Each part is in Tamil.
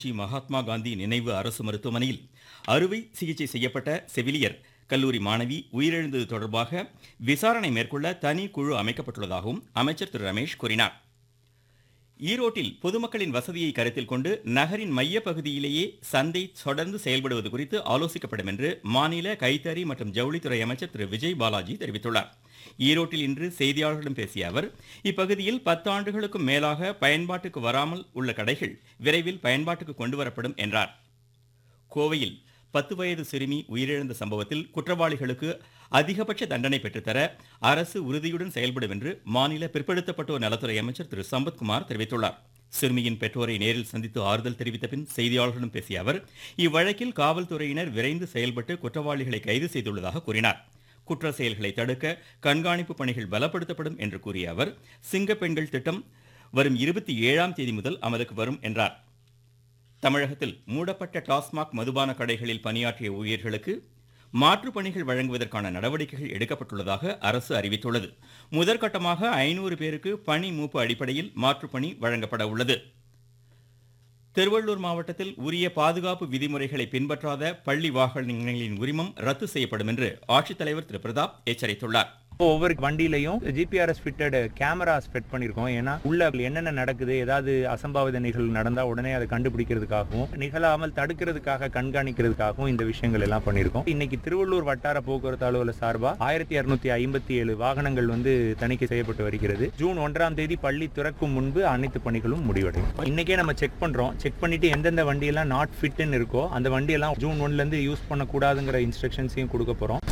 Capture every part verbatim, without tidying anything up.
ஸ்ரீ மகாத்மா காந்தி நினைவு அரசு மருத்துவமனையில் அறுவை சிகிச்சை செய்யப்பட்ட செவிலியர் கல்லூரி மாணவி உயிரிழந்தது தொடர்பாக விசாரணை மேற்கொள்ள தனி குழு அமைக்கப்பட்டுள்ளதாகவும் அமைச்சர் திரு ரமேஷ் கூறினார். ஈரோட்டில் பொதுமக்களின் வசதியை கருத்தில் கொண்டு நகரின் மையப்பகுதியிலேயே சந்தை தொடர்ந்து செயல்படுவது குறித்து ஆலோசிக்கப்படும் என்று மாநில கைத்தறி மற்றும் ஜவுளித்துறை அமைச்சர் திரு விஜய் பாலாஜி தெரிவித்துள்ளார். ஈரோட்டில் இன்று செய்தியாளர்களிடம் பேசிய அவர், இப்பகுதியில் பத்தாண்டுகளுக்கும் மேலாக பயன்பாட்டுக்கு வராமல் உள்ள கடைகள் விரைவில் பயன்பாட்டுக்கு கொண்டுவரப்படும் என்றார். கோவையில் பத்து வயது சிறுமி உயிரிழந்த சம்பவத்தில் குற்றவாளிகளுக்கு அதிகபட்ச தண்டனை பெற்றுத்தர அரசு உறுதியுடன் செயல்படும் என்று மாநில பிற்படுத்தப்பட்டோர் நலத்துறை அமைச்சர் திரு சம்பத்குமார் தெரிவித்துள்ளார். சிறுமியின் பெற்றோரை நேரில் சந்தித்து ஆறுதல் தெரிவித்த பின் செய்தியாளர்களிடம் பேசிய அவர், இவ்வழக்கில் காவல்துறையினர் விரைந்து செயல்பட்டு குற்றவாளிகளை கைது செய்துள்ளதாக கூறினார். குற்ற செயல்களை தடுக்க கண்காணிப்பு பணிகள் பலப்படுத்தப்படும் என்று கூறிய அவர், சிங்க பெண்கள் திட்டம் வரும் இருபத்தி ஏழாம் தேதி முதல் அமலுக்கு வரும் என்றார். தமிழகத்தில் மூடப்பட்ட டாஸ்மாக் மதுபான கடைகளில் பணியாற்றிய ஊழியர்களுக்கு மாற்றுப் பணிகள் வழங்குவதற்கான நடவடிக்கைகள் எடுக்கப்பட்டுள்ளதாக அரசு அறிவித்துள்ளது. முதற்கட்டமாக ஐநூறு பேருக்கு பணி மூப்பு அடிப்படையில் மாற்றுப் பணி வழங்கப்பட உள்ளது. திருவள்ளூர் மாவட்டத்தில் உரிய பாதுகாப்பு விதிமுறைகளை பின்பற்றாத பள்ளி வாகனங்களின் உரிமம் ரத்து செய்யப்படும் என்று ஆட்சித்தலைவர் திரு பிரதாப் எச்சரித்துள்ளார். ஒவ்வொரு வண்டியிலையும் ஜிபிஆர்எஸ் ஃபிட்டட் கேமராஸ் ஃபிட் பண்ணியிருக்கோம். ஏன்னா உள்ள என்னென்ன நடக்குது, ஏதாவது அசம்பாவித நிகழ்வு நடந்தா உடனே அதை கண்டுபிடிக்கிறதுக்காகவும் நிகழாமல் தடுக்கிறதுக்காக கண்காணிக்கிறதுக்காகவும் இந்த விஷயங்கள் எல்லாம் பண்ணியிருக்கோம். இன்னைக்கு திருவள்ளூர் வட்டார போக்குவரத்து அலுவலர் சார்பா ஆயிரத்தி இருநூத்தி ஐம்பத்தி ஏழு வாகனங்கள் வந்து தணிக்கை செய்யப்பட்டு வருகிறது. ஜூன் ஒன்றாம் தேதி பள்ளி திறக்கும் முன்பு அனைத்து பணிகளும் முடிவடையும். இன்னைக்கே நம்ம செக் பண்றோம். செக் பண்ணிட்டு எந்தெந்த வண்டியெல்லாம் நாட் ஃபிட்னு இருக்கோ அந்த வண்டியெல்லாம் ஜூன் ஒன்ல இருந்து யூஸ் பண்ணக்கூடாதுங்கிற இன்ஸ்ட்ரக்ஷன்ஸையும் கொடுக்க போறோம்.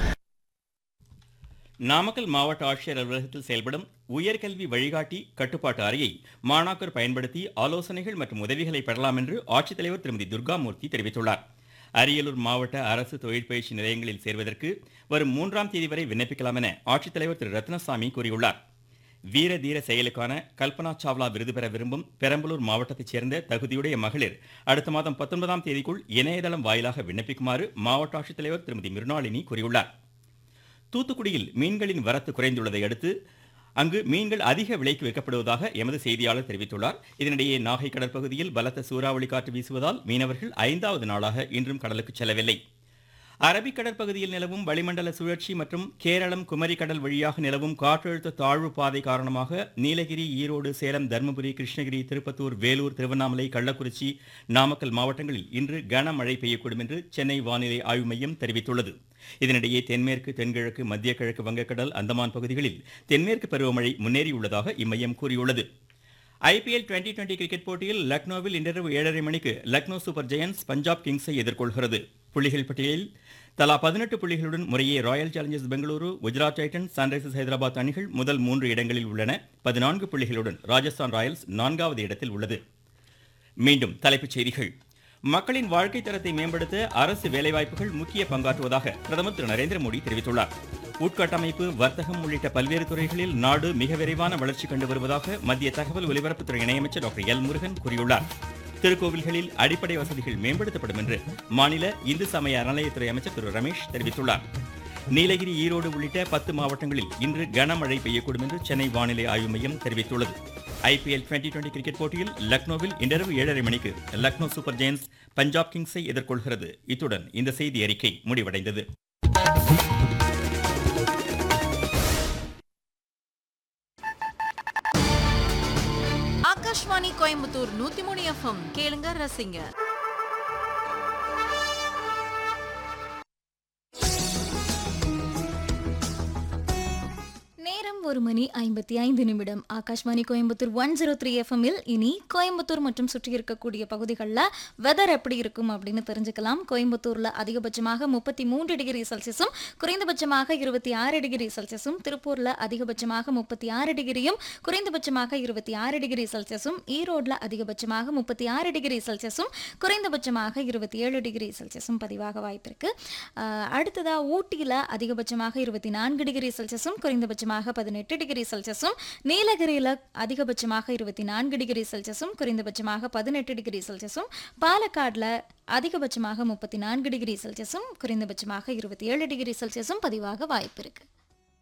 நாமக்கல் மாவட்ட ஆட்சியர் அலுவலகத்தில் செயல்படும் உயர்கல்வி வழிகாட்டி கட்டுப்பாட்டு அறையை மாணாக்கர் பயன்படுத்தி ஆலோசனைகள் மற்றும் உதவிகளை பெறலாம் என்று ஆட்சித்தலைவர் திருமதி துர்காமூர்த்தி தெரிவித்துள்ளார். அரியலூர் மாவட்ட அரசு தொழிற்பயிற்சி நிலையங்களில் சேர்வதற்கு வரும் மூன்றாம் தேதி வரை விண்ணப்பிக்கலாம் என ஆட்சித்தலைவர் திரு ரத்னசாமி கூறியுள்ளார். வீர தீர செயலுக்கான கல்பனா சாவ்லா விருது பெற விரும்பும் பெரம்பலூர் மாவட்டத்தைச் சேர்ந்த தகுதியுடைய மகளிர் அடுத்த மாதம் பத்தொன்பதாம் தேதிக்குள் இணையதளம் வாயிலாக விண்ணப்பிக்குமாறு மாவட்ட ஆட்சித்தலைவர் திருமதி மிருணாளினி கூறியுள்ளார். தூத்துக்குடியில் மீன்களின் வரத்து குறைந்துள்ளதை அடுத்து அங்கு மீன்கள் அதிக விலைக்கு விற்கப்படுவதாக எமது செய்தியாளர் தெரிவித்துள்ளார். இதனிடையே நாகை கடற்பகுதியில் பலத்த சூறாவளி காற்று வீசுவதால் மீனவர்கள் ஐந்தாவது நாளாக இன்றும் கடலுக்கு செல்லவில்லை. அரபிக் கடற்பகுதியில் நிலவும் வளிமண்டல சுழற்சி மற்றும் கேரளம் குமரி கடல் வழியாக நிலவும் காற்றழுத்த தாழ்வு பாதை காரணமாக நீலகிரி, ஈரோடு, சேலம், தருமபுரி, கிருஷ்ணகிரி, திருப்பத்தூர், வேலூர், திருவண்ணாமலை, கள்ளக்குறிச்சி, நாமக்கல் மாவட்டங்களில் இன்று கனமழை பெய்யக்கூடும் என்று சென்னை வானிலை ஆய்வு மையம் தெரிவித்துள்ளது. இதனிடையே தென்மேற்கு, தென்கிழக்கு, மத்திய கிழக்கு வங்கக்கடல், அந்தமான் பகுதிகளில் தென்மேற்கு பருவமழை முன்னேறியுள்ளதாக இம்மையம் கூறியுள்ளது. ஐபிஎல் டுவெண்டி டுவெண்டி கிரிக்கெட் போட்டியில் லக்னோவில் இன்றிரவு ஏழரை மணிக்கு லக்னோ சூப்பர் ஜெயன்ஸ் பஞ்சாப் கிங்ஸை எதிர்கொள்கிறது. புள்ளிகள் பட்டியலில் தலா பதினெட்டு புள்ளிகளுடன் முறையே Royal Challengers Bengaluru, Gujarat Titans, Sunrisers Hyderabad அணிகள் முதல் மூன்று இடங்களில் உள்ளன. பதினான்கு புள்ளிகளுடன் ராஜஸ்தான் ராயல்ஸ் நான்காவது இடத்தில் உள்ளது. மீண்டும் தலைப்புச் செய்திகள். மக்களின் வாழ்க்கை தரத்தை மேம்படுத்த அரசு வேலைவாய்ப்புகள் முக்கிய பங்காற்றுவதாக பிரதமர் திரு நரேந்திர மோடி தெரிவித்துள்ளார். உட்கட்டமைப்பு, வர்த்தகம் உள்ளிட்ட பல்வேறு துறைகளில் நாடு மிக விரைவான வளர்ச்சி கண்டு வருவதாக மத்திய தகவல் ஒலிபரப்புத்துறை இணையமைச்சர் டாக்டர் எல் முருகன் கூறியுள்ளார். திருக்கோவில்களில் அடிப்படை வசதிகள் மேம்படுத்தப்படும் என்று மாநில இந்து சமய அறநிலையத்துறை அமைச்சர் திரு ரமேஷ் தெரிவித்துள்ளார். நீலகிரி, ஈரோடு உள்ளிட்ட பத்து மாவட்டங்களில் இன்று கனமழை பெய்யக்கூடும் என்று சென்னை வானிலை ஆய்வு மையம் தெரிவித்துள்ளது. ஐபிஎல் டுவெண்டி டுவெண்டி கிரிக்கெட் போட்டியில் லக்னோவில் இன்றிரவு ஏழரை மணிக்கு லக்னோ சூப்பர் ஜெயன்ஸ் பஞ்சாப் கிங்ஸை எதிர்கொள்கிறது. இத்துடன் இந்த செய்தி அறிக்கை முடிவடைந்தது. ஆகாஷ்வாணி கோயம்புத்தூர் நூத்தி மூணு எஃப்எம் கேளுங்க, ரசிங்க. ஒரு மணி ஐம்பத்தி ஐந்து நிமிடம். Akashvani Coimbatore one zero three எஃப்எம்மில் இனி கோயம்புத்தூர் மற்றும் சுற்றி இருக்கக்கூடிய பகுதிகளில் வெதர் எப்படி இருக்கும் அப்படின்னு தெரிஞ்சுக்கலாம். கோயம்புத்தூரில் அதிகபட்சமாக முப்பத்தி மூன்று டிகிரி செல்சியஸும் குறைந்தபட்சமாக இருபத்தி ஆறு டிகிரி செல்சியஸும், திருப்பூரில் அதிகபட்சமாக முப்பத்தி ஆறு டிகிரியும் குறைந்தபட்சமாக இருபத்தி ஆறு டிகிரி செல்சியஸும், ஈரோடில் அதிகபட்சமாக முப்பத்தி ஆறு டிகிரி செல்சியஸும் குறைந்தபட்சமாக இருபத்தி ஏழு டிகிரி செல்சியஸும் பதிவாக வாய்ப்பிருக்கு. அடுத்ததாக ஊட்டியில் அதிகபட்சமாக இருபத்தி நான்கு டிகிரி செல்சியஸும் குறைந்தபட்சமாக பதினெட்டு டிகிரி செல்சியஸும், நீலகிரியில் அதிகபட்சமாக இருபத்தி நான்கு டிகிரி செல்சியஸும் குறைந்தபட்சமாக பதினெட்டு டிகிரி செல்சியஸும், பாலக்காடில் அதிகபட்சமாக முப்பத்தி நான்கு டிகிரி செல்சியஸும் குறைந்தபட்சமாக இருபத்தி ஏழு டிகிரி செல்சியஸும் பதிவாக வாய்ப்பு இருக்கு.